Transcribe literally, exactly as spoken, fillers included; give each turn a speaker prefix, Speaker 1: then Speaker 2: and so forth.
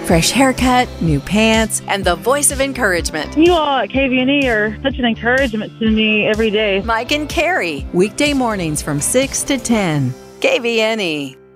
Speaker 1: fresh haircut, new pants, and the voice of encouragement.
Speaker 2: You all at K V N E are such an encouragement to me every day.
Speaker 1: Mike and Carrie, weekday mornings from six to ten. K V N E.